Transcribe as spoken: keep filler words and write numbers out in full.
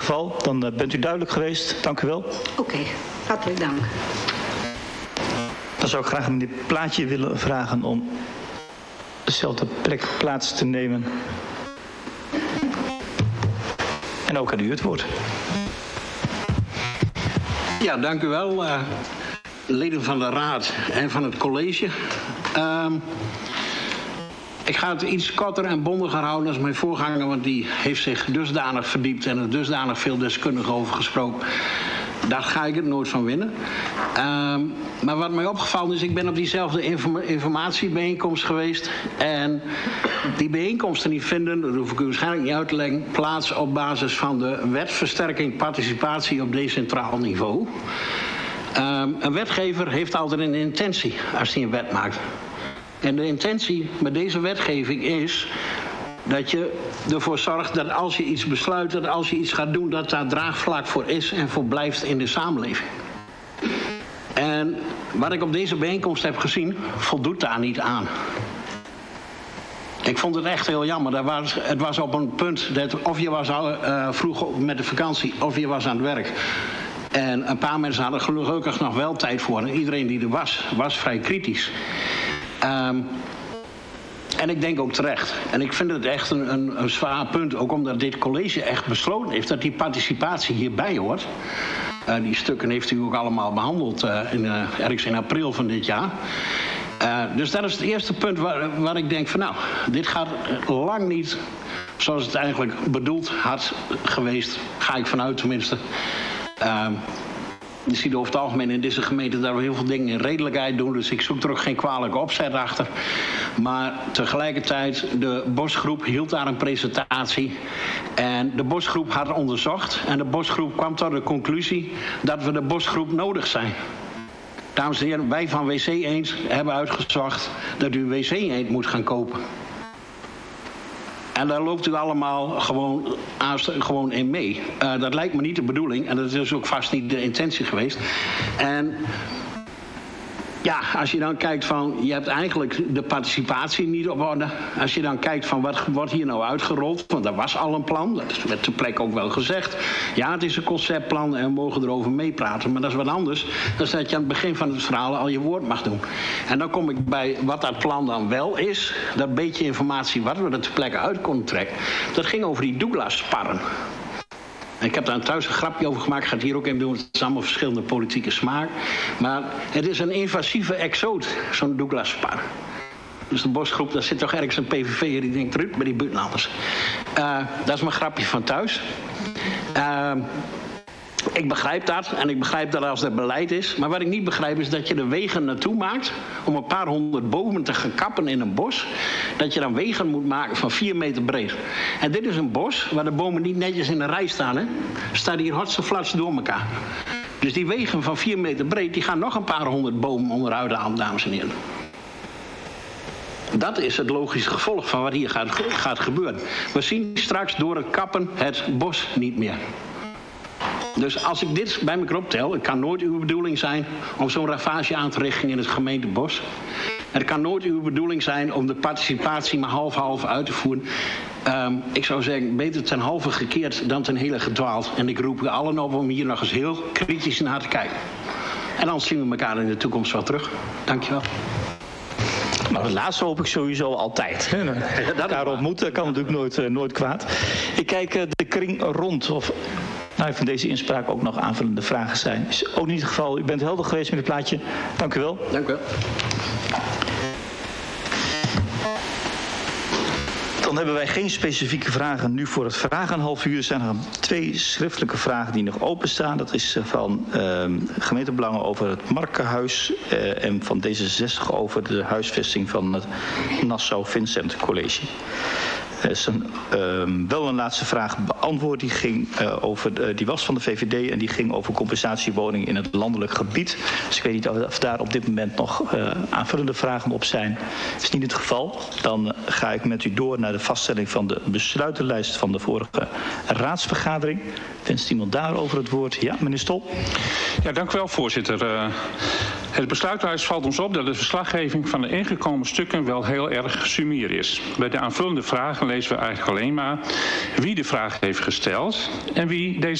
geval. Dan uh, bent u duidelijk geweest. Dank u wel. Oké, okay, hartelijk dank. Dan zou ik graag meneer Plaatje willen vragen om dezelfde plek plaats te nemen. En ook aan u het woord. Ja, dank u wel. Uh, leden van de Raad en van het college. Uh, ik ga het iets korter en bondiger houden als mijn voorganger, want die heeft zich dusdanig verdiept en er dusdanig veel deskundigen over gesproken. Daar ga ik het nooit van winnen. Uh, maar wat mij opgevallen is, ik ben op diezelfde informa- informatiebijeenkomst geweest. En die bijeenkomsten die vinden, dat hoef ik u waarschijnlijk niet uit te leggen, plaats op basis van de wet versterking participatie op decentraal niveau. Uh, een wetgever heeft altijd een intentie als hij een wet maakt. En de intentie met deze wetgeving is dat je ervoor zorgt dat als je iets besluit, dat als je iets gaat doen, dat daar draagvlak voor is en voor blijft in de samenleving. En wat ik op deze bijeenkomst heb gezien, voldoet daar niet aan. Ik vond het echt heel jammer. Dat was, het was op een punt dat of je was al uh, vroeg met de vakantie of je was aan het werk. En een paar mensen hadden gelukkig nog wel tijd voor. En iedereen die er was, was vrij kritisch. Um, En ik denk ook terecht. En ik vind het echt een, een, een zwaar punt. Ook omdat dit college echt besloten heeft dat die participatie hierbij hoort. Uh, die stukken heeft u ook allemaal behandeld uh, in, uh, ergens in april van dit jaar. Uh, dus dat is het eerste punt waar, waar ik denk van nou, dit gaat lang niet zoals het eigenlijk bedoeld had geweest. Ga ik vanuit tenminste. Uh, Je ziet over het algemeen in deze gemeente dat we heel veel dingen in redelijkheid doen. Dus ik zoek er ook geen kwalijke opzet achter. Maar tegelijkertijd, de Bosgroep hield daar een presentatie. En de Bosgroep had onderzocht. En de Bosgroep kwam tot de conclusie dat we de Bosgroep nodig zijn. Dames en heren, wij van W C Eend hebben uitgezocht dat u W C Eend moet gaan kopen. En daar loopt u allemaal gewoon, gewoon in mee. Uh, dat lijkt me niet de bedoeling. En dat is ook vast niet de intentie geweest. En ja, als je dan kijkt van, je hebt eigenlijk de participatie niet op orde. Als je dan kijkt van, wat wordt hier nou uitgerold? Want er was al een plan, dat werd ter plekke ook wel gezegd. Ja, het is een conceptplan en we mogen erover meepraten. Maar dat is wat anders dan dat je aan het begin van het verhaal al je woord mag doen. En dan kom ik bij wat dat plan dan wel is. Dat beetje informatie wat we er ter plekke uit konden trekken. Dat ging over die Douglas-sparren. Ik heb daar thuis een grapje over gemaakt. Ik ga het hier ook even doen. Het is allemaal verschillende politieke smaak. Maar het is een invasieve exoot, zo'n Douglas-spar. Dus de Bosgroep, daar zit toch ergens een P V V'er die denkt, Ruud, met die buitenlanders. Uh, dat is mijn grapje van thuis. Uh, ik begrijp dat. En ik begrijp dat als er beleid is. Maar wat ik niet begrijp is dat je er wegen naartoe maakt om een paar honderd bomen te gaan kappen in een bos. Dat je dan wegen moet maken van vier meter breed. En dit is een bos waar de bomen niet netjes in een rij staan. Hè? Staan hier hotsenflats door elkaar. Dus die wegen van vier meter breed, die gaan nog een paar honderd bomen onderuit aan, dames en heren. Dat is het logische gevolg van wat hier gaat, gaat gebeuren. We zien straks door het kappen het bos niet meer. Dus als ik dit bij elkaar optel, het kan nooit uw bedoeling zijn om zo'n ravage aan te richten in het gemeentebos. Het kan nooit uw bedoeling zijn om de participatie maar half-half uit te voeren. Um, ik zou zeggen, beter ten halve gekeerd dan ten hele gedwaald. En ik roep u allen op om hier nog eens heel kritisch naar te kijken. En dan zien we elkaar in de toekomst wel terug. Dankjewel. Nou, het laatste hoop ik sowieso altijd. Elkaar ontmoeten kan natuurlijk nooit, uh, nooit kwaad. Ik kijk uh, de kring rond of nou, van deze inspraak ook nog aanvullende vragen zijn. Is ook niet het geval. U bent helder geweest met het plaatje. Dank u wel. Dank u wel. Dan hebben wij geen specifieke vragen nu voor het vragen een half uur. Er zijn er twee schriftelijke vragen die nog openstaan. Dat is van uh, gemeentebelangen over het Markenhuis uh, en van D zesenzestig over de huisvesting van het Nassau Vincent College. Er is een, uh, wel een laatste vraag beantwoord. Die, ging, uh, over, uh, die was van de V V D en die ging over compensatiewoningen in het landelijk gebied. Dus ik weet niet of daar op dit moment nog uh, aanvullende vragen op zijn. Dat is niet het geval. Dan uh, ga ik met u door naar de vaststelling van de besluitenlijst van de vorige raadsvergadering. Wenst iemand daarover het woord? Ja, meneer Stol. Ja, dank u wel, voorzitter. Uh, het besluitlijst valt ons op dat de verslaggeving van de ingekomen stukken wel heel erg sumier is. Bij de aanvullende vragen lezen we eigenlijk alleen maar wie de vraag heeft gesteld en wie deze